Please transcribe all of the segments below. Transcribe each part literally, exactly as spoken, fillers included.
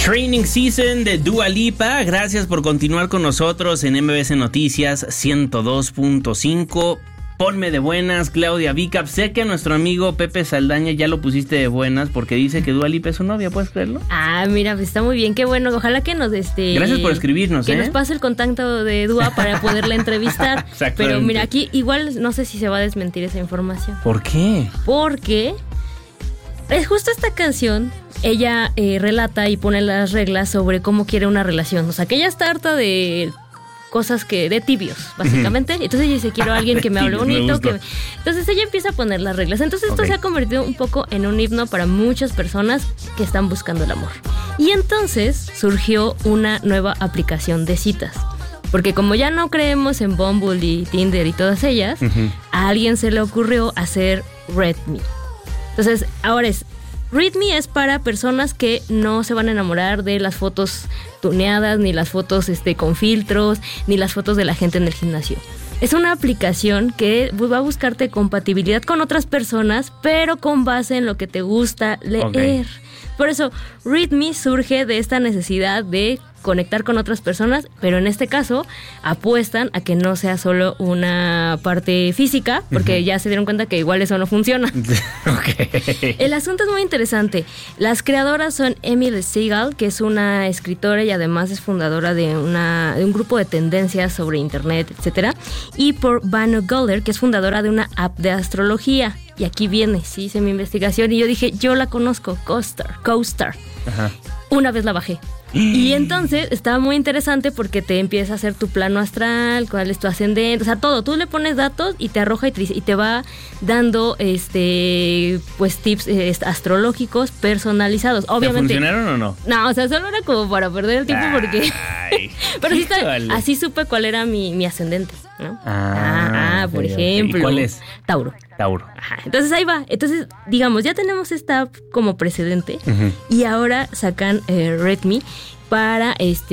Training Season de Dua Lipa. Gracias por continuar con nosotros en M B S Noticias ciento dos punto cinco. Ponme de buenas, Claudia Vicap. Sé que a nuestro amigo Pepe Saldaña ya lo pusiste de buenas porque dice que Dua Lipa es su novia, ¿puedes creerlo? Ah, mira, pues está muy bien, qué bueno. Ojalá que nos este Gracias por escribirnos, que ¿eh? nos pase el contacto de Dua para poderla entrevistar. Pero mira, aquí igual no sé si se va a desmentir esa información. ¿Por qué? Porque es justo esta canción. Ella eh, relata y pone las reglas sobre cómo quiere una relación. O sea, que ella está harta de cosas que de tibios, básicamente. Entonces ella dice, quiero a alguien que me hable bonito. Que... Entonces ella empieza a poner las reglas. Entonces esto okay. se ha convertido un poco en un himno para muchas personas que están buscando el amor. Y entonces surgió una nueva aplicación de citas. Porque como ya no creemos en Bumble y Tinder y todas ellas, uh-huh. a alguien se le ocurrió hacer Read Me. Entonces ahora es... Read Me es para personas que no se van a enamorar de las fotos tuneadas, ni las fotos este, con filtros, ni las fotos de la gente en el gimnasio. Es una aplicación que va a buscarte compatibilidad con otras personas, pero con base en lo que te gusta leer. Okay. Por eso, Read Me surge de esta necesidad de conectar con otras personas, pero en este caso apuestan a que no sea solo una parte física, porque uh-huh. ya se dieron cuenta que igual eso no funciona. Okay. El asunto es muy interesante. Las creadoras son Emily Segal, que es una escritora y además es fundadora de, una, de un grupo de tendencias sobre internet, etcétera, y por Banu Golder, que es fundadora de una app de astrología. Y aquí viene, sí, hice mi investigación y yo dije, yo la conozco, CoStar, CoStar. Ajá. Una vez la bajé. Y entonces estaba muy interesante porque te empieza a hacer tu plano astral, cuál es tu ascendente, o sea, todo. Tú le pones datos y te arroja y te, y te va dando este pues tips eh, astrológicos personalizados. Obviamente. ¿Te funcionaron o no? No, o sea, solo era como para perder el tiempo porque... Pero sí está, así supe cuál era mi, mi ascendente, ¿no? Ah, ah, ah por okay, ejemplo. ¿Y cuál es? Tauro. Tauro. Ajá, entonces ahí va. Entonces, digamos, ya tenemos esta app como precedente uh-huh. y ahora sacan eh, Read Me para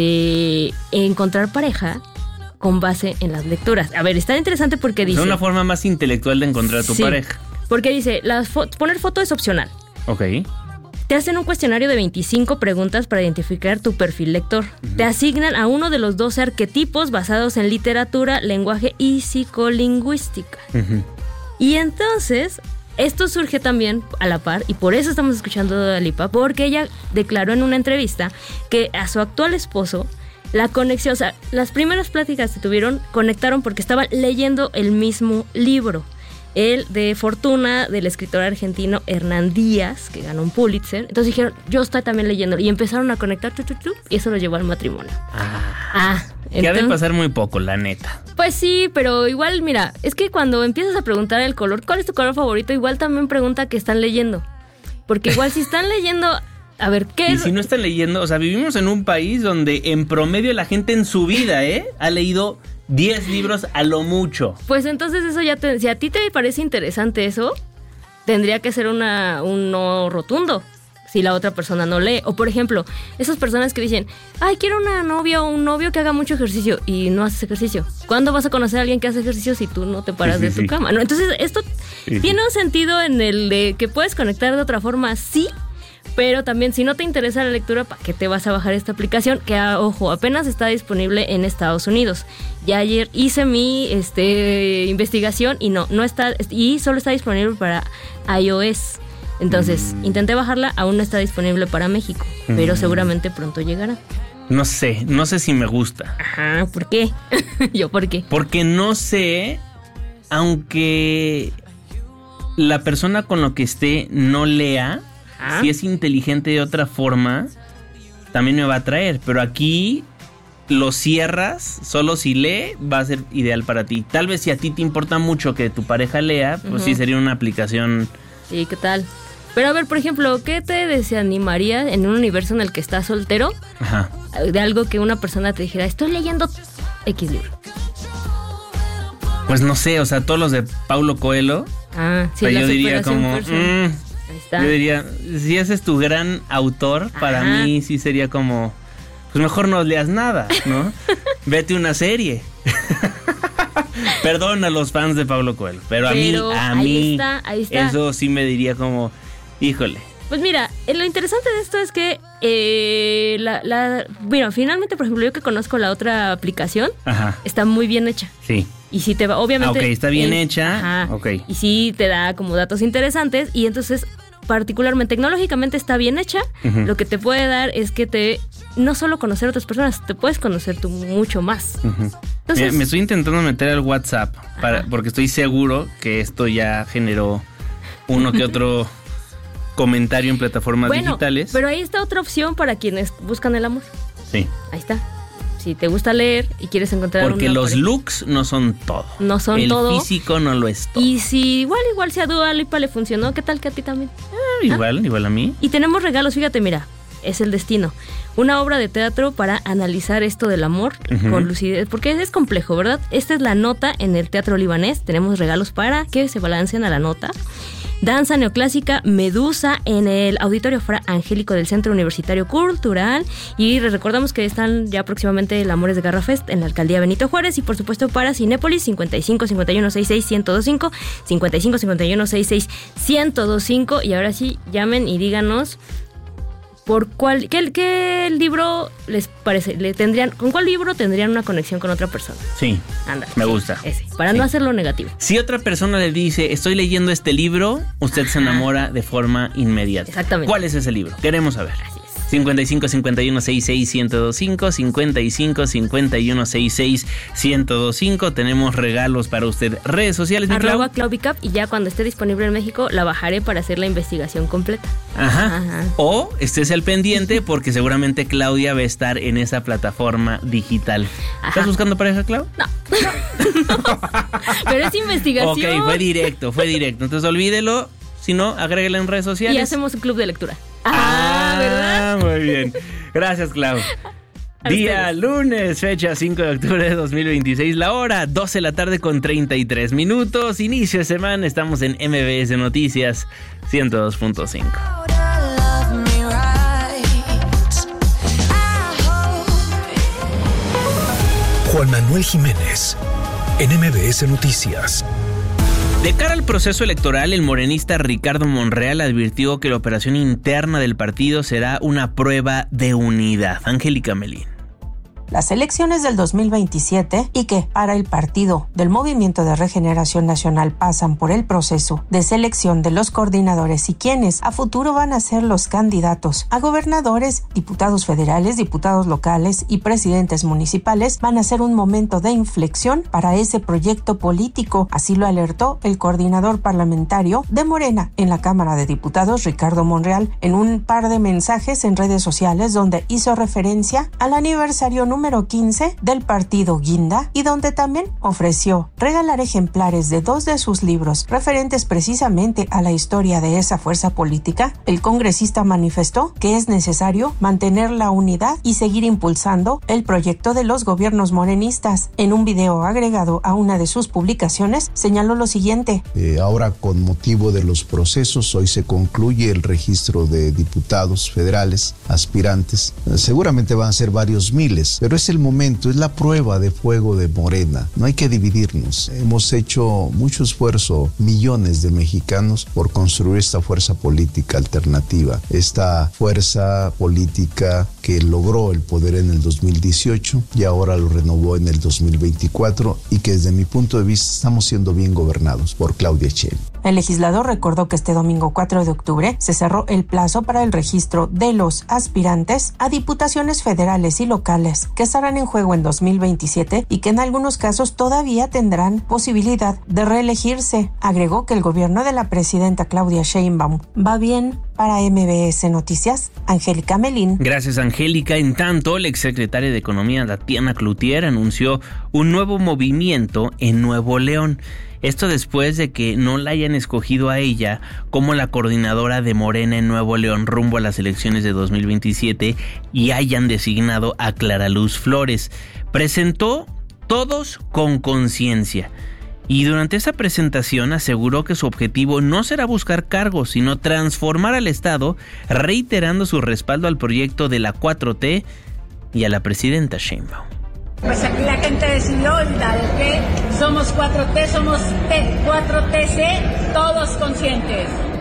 este encontrar pareja con base en las lecturas. A ver, está interesante porque dice... Es una forma más intelectual de encontrar a tu sí, pareja. Porque dice, las fo- poner foto es opcional. Ok. Te hacen un cuestionario de veinticinco preguntas para identificar tu perfil lector. Uh-huh. Te asignan a uno de los doce arquetipos basados en literatura, lenguaje y psicolingüística. Uh-huh. Y entonces, esto surge también a la par, y por eso estamos escuchando a Dua Lipa, porque ella declaró en una entrevista que a su actual esposo, la conexión, o sea, las primeras pláticas que tuvieron, conectaron porque estaban leyendo el mismo libro. El de Fortuna, del escritor argentino Hernán Díaz, que ganó un Pulitzer. Entonces dijeron, yo estoy también leyendo. Y empezaron a conectar, chu, chu, chu, y eso lo llevó al matrimonio. Ah, ah que ha de pasar muy poco, la neta. Pues sí, pero igual, mira, es que cuando empiezas a preguntar el color, ¿cuál es tu color favorito? Igual también pregunta qué están leyendo. Porque igual si están leyendo... A ver, ¿qué y es? si no están leyendo, o sea, vivimos en un país donde en promedio la gente en su vida, ¿eh? Ha leído diez libros a lo mucho. Pues entonces eso ya te... Si a ti te parece interesante eso, tendría que ser una, un no rotundo si la otra persona no lee. O por ejemplo, esas personas que dicen, ay, quiero una novia o un novio que haga mucho ejercicio y no haces ejercicio. ¿Cuándo vas a conocer a alguien que hace ejercicio si tú no te paras sí, sí, de tu sí. cama? ¿No? Entonces esto sí, tiene sí. un sentido en el de que puedes conectar de otra forma, sí. Pero también, si no te interesa la lectura, ¿para qué te vas a bajar esta aplicación? Que, ojo, apenas está disponible en Estados Unidos. Ya ayer hice mi este, investigación y no, no está, y solo está disponible para iOS. Entonces, mm. intenté bajarla, aún no está disponible para México, mm. pero seguramente pronto llegará. No sé, no sé si me gusta. Ajá, ¿por qué? ¿Yo por qué? Porque no sé, aunque la persona con lo que esté no lea, ¿ah? Si es inteligente de otra forma, también me va a atraer. Pero aquí lo cierras, solo si lee va a ser ideal para ti. Tal vez si a ti te importa mucho que tu pareja lea, pues uh-huh. sí sería una aplicación. Sí, ¿qué tal? Pero a ver, por ejemplo, ¿qué te desanimaría en un universo en el que estás soltero? Ajá. De algo que una persona te dijera, estoy leyendo X libro. Pues no sé, o sea, todos los de Paulo Coelho. Ah, sí, la yo diría como... Yo diría, si ese es tu gran autor, para Ajá. mí sí sería como, pues mejor no leas nada, ¿no? Vete una serie. Perdón a los fans de Paulo Coelho, pero, pero a mí, a ahí mí, está, ahí está. eso sí me diría como, híjole, Pues mira, lo interesante de esto es que eh, la, la, bueno, finalmente, por ejemplo, yo que conozco la otra aplicación, Ajá. está muy bien hecha. Sí. Y si te va, obviamente. Ah, ok, está bien eh, hecha. Ajá. Ok. Y sí te da como datos interesantes y entonces, particularmente tecnológicamente está bien hecha. Uh-huh. Lo que te puede dar es que te no solo conocer a otras personas, te puedes conocer tú mucho más. Uh-huh. Entonces, Mira, me estoy intentando meter al WhatsApp para, porque estoy seguro que esto ya generó uno que otro comentario en plataformas bueno, digitales. Pero ahí está otra opción para quienes buscan el amor. Sí. Ahí está. Si te gusta leer y quieres encontrar Porque una los pareja. looks no son todo. No son el todo. El físico no lo es todo. Y si igual, igual si a Dua Lipa le funcionó, ¿qué tal que a ti también? Ah, igual, ¿Ah? igual a mí. Y tenemos regalos, fíjate, mira, es El Destino. Una obra de teatro para analizar esto del amor uh-huh. con lucidez, porque es complejo, ¿verdad? Esta es la nota en el Teatro Libanés. Tenemos regalos para que se balanceen a la nota. Danza neoclásica Medusa en el Auditorio Fra Angélico del Centro Universitario Cultural. Y les recordamos que están ya próximamente el Amores de Garra Fest en la Alcaldía Benito Juárez. Y por supuesto para Cinépolis, cincuenta y cinco, cincuenta y uno, sesenta y seis, ciento veinticinco, cincuenta y cinco, cincuenta y uno, sesenta y seis, ciento veinticinco. Y ahora sí, llamen y díganos por cuál, qué, qué libro les parece, le tendrían, con cuál libro tendrían una conexión con otra persona. Sí, Anda, me sí, gusta. Ese, para sí. no hacerlo negativo. Si otra persona le dice, estoy leyendo este libro, usted Ajá. se enamora de forma inmediata. Exactamente. ¿Cuál es ese libro? Queremos saber. Así es. cincuenta y cinco, cincuenta y uno, sesenta y seis, ciento veinticinco, cincuenta y cinco, cincuenta y uno, sesenta y seis, ciento veinticinco. Tenemos regalos para usted. Redes sociales, mi Arroba Clau. Claubicap, y ya cuando esté disponible en México la bajaré para hacer la investigación completa. Ajá. Ajá. O estés al pendiente porque seguramente Claudia va a estar en esa plataforma digital. Ajá. ¿Estás buscando pareja, Clau? No. Pero es investigación. Ok, fue directo, fue directo. Entonces olvídelo. Si no, agrégala en redes sociales. Y hacemos un club de lectura. Ah, ¿verdad? Muy bien. Gracias, Clau. Día ustedes. Lunes, fecha cinco de octubre de dos mil veintiséis, la hora doce de la tarde con treinta y tres minutos. Inicio de semana, estamos en M B S Noticias ciento dos punto cinco. Juan Manuel Jiménez, en M B S Noticias. De cara al proceso electoral, el morenista Ricardo Monreal advirtió que la operación interna del partido será una prueba de unidad. Angélica Melín. Las elecciones del dos mil veintisiete y que para el partido del Movimiento de Regeneración Nacional pasan por el proceso de selección de los coordinadores y quienes a futuro van a ser los candidatos a gobernadores, diputados federales, diputados locales y presidentes municipales, van a ser un momento de inflexión para ese proyecto político. Así lo alertó el coordinador parlamentario de Morena en la Cámara de Diputados, Ricardo Monreal, en un par de mensajes en redes sociales donde hizo referencia al aniversario número número quince del partido Guinda y donde también ofreció regalar ejemplares de dos de sus libros referentes precisamente a la historia de esa fuerza política. El congresista manifestó que es necesario mantener la unidad y seguir impulsando el proyecto de los gobiernos morenistas. En un video agregado a una de sus publicaciones señaló lo siguiente. Eh, ahora, con motivo de los procesos, hoy se concluye el registro de diputados federales aspirantes. Eh, seguramente van a ser varios miles, pero es el momento, es la prueba de fuego de Morena. No hay que dividirnos. Hemos hecho mucho esfuerzo, millones de mexicanos, por construir esta fuerza política alternativa. Esta fuerza política que logró el poder en el dos mil dieciocho y ahora lo renovó en el dos mil veinticuatro y que desde mi punto de vista estamos siendo bien gobernados por Claudia Sheinbaum. El legislador recordó que este domingo cuatro de octubre se cerró el plazo para el registro de los aspirantes a diputaciones federales y locales que estarán en juego en dos mil veintisiete y que en algunos casos todavía tendrán posibilidad de reelegirse. Agregó que el gobierno de la presidenta Claudia Sheinbaum va bien. Para M B S Noticias, Angélica Melín. Gracias, Angélica. En tanto, la exsecretaria de Economía, Tatiana Cloutier, anunció un nuevo movimiento en Nuevo León. Esto después de que no la hayan escogido a ella como la coordinadora de Morena en Nuevo León rumbo a las elecciones de dos mil veintisiete y hayan designado a Clara Luz Flores. Presentó Todos con Conciencia. Y durante esa presentación aseguró que su objetivo no será buscar cargos, sino transformar al Estado, reiterando su respaldo al proyecto de la cuatro T y a la presidenta Sheinbaum. Pues aquí la gente decidió olvidar que somos cuatro T, somos cuatro T C, todos conscientes.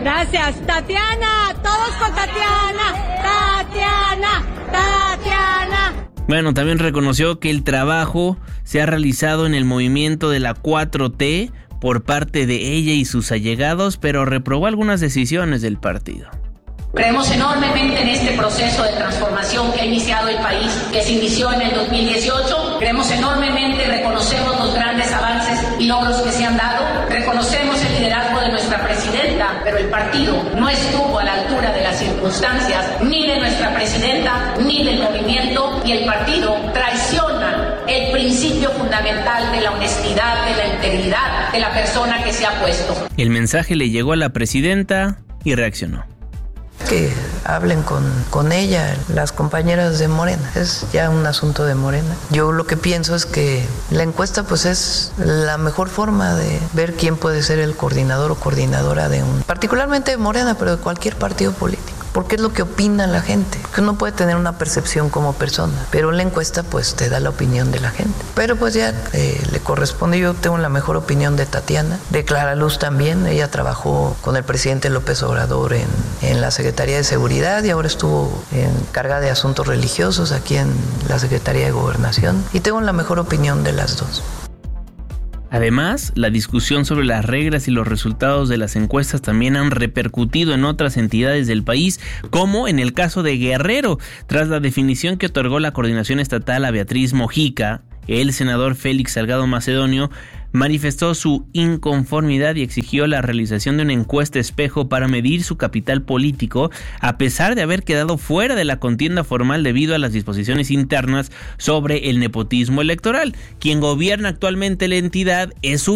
Gracias. Tatiana, todos con Tatiana. Tatiana, Tatiana. Bueno, también reconoció que el trabajo se ha realizado en el movimiento de la cuatro T por parte de ella y sus allegados, pero reprobó algunas decisiones del partido. Creemos enormemente en este proceso de transformación que ha iniciado el país, que se inició en el dos mil dieciocho. Creemos enormemente, reconocemos los grandes avances y logros que se han dado. Reconocemos el liderazgo de nuestra presidenta, pero el partido no estuvo a la altura de las circunstancias, ni de nuestra presidenta, ni del movimiento, y el partido traiciona el principio fundamental de la honestidad, de la integridad de la persona que se ha puesto. El mensaje le llegó a la presidenta y reaccionó. Que hablen con, con ella, las compañeras de Morena, es ya un asunto de Morena. Yo lo que pienso es que la encuesta pues es la mejor forma de ver quién puede ser el coordinador o coordinadora de un, particularmente de Morena, pero de cualquier partido político. Porque es lo que opina la gente. Que uno puede tener una percepción como persona, pero la encuesta pues te da la opinión de la gente. Pero pues ya eh, le corresponde. Yo tengo la mejor opinión de Tatiana, de Clara Luz también. Ella trabajó con el presidente López Obrador en, en la Secretaría de Seguridad y ahora estuvo encargada de asuntos religiosos aquí en la Secretaría de Gobernación. Y tengo la mejor opinión de las dos. Además, la discusión sobre las reglas y los resultados de las encuestas también han repercutido en otras entidades del país, como en el caso de Guerrero. Tras la definición que otorgó la coordinación estatal a Beatriz Mojica, el senador Félix Salgado Macedonio manifestó su inconformidad y exigió la realización de una encuesta espejo para medir su capital político, a pesar de haber quedado fuera de la contienda formal debido a las disposiciones internas sobre el nepotismo electoral. Quien gobierna actualmente la entidad es su